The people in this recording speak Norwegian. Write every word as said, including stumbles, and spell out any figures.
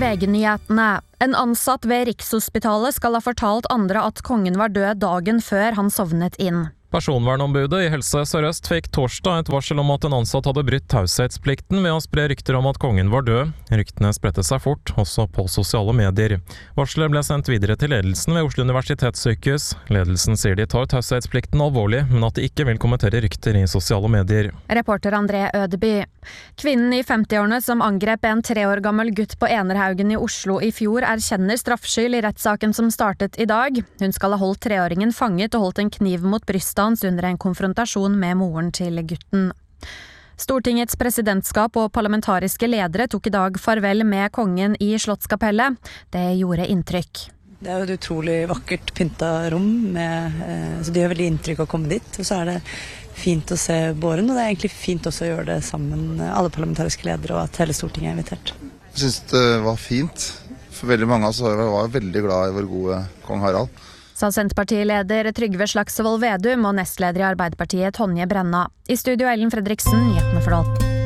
V G-nyhetene. En ansatt ved Rikshospitalet skal ha fortalt andre at kongen var død dagen før han sovnet inn. Personvernombudet i Helse Sør-Øst fikk torsdag et varsel om at en ansatt hadde brutt taushetsplikten ved å spre rykter om at kongen var død. Ryktene spredte seg fort, også på sosiale medier. Varselet ble sendt videre til ledelsen ved Oslo universitetssykehus. Ledelsen sier de tar taushetsplikten alvorlig, men at de ikke vil kommentere rykter i sosiale medier. Reporter André Ødeby. Kvinnen i femtiårene som angrep en tre år gammel gutt på Enerhaugen i Oslo i fjor, erkjenner straffskyld i rettssaken som startet i dag. Hun skal ha holdt treåringen fanget og holdt en kniv mot brystet hans under en konfrontasjon med moren til gutten. Stortingets presidentskap og parlamentariske ledere tok i dag farvel med kongen i Slottskapellet. Det gjorde inntrykk. Det er jo et utrolig vakkert pynta rom, med, eh, så det gjør veldig inntrykk å komme dit. Og så er det fint å se båren, og det er egentlig fint også å gjøre det sammen, alle parlamentariske ledere, og at hele Stortinget er invitert. Jeg synes det var fint. For veldig mange av oss var veldig glad i vår gode kong Harald. Sa Senterpartileder Trygve Slagsvold Vedum og nestleder i Arbeiderpartiet Tonje Brenna. I studio Ellen Fredriksen, nyhetene for alt.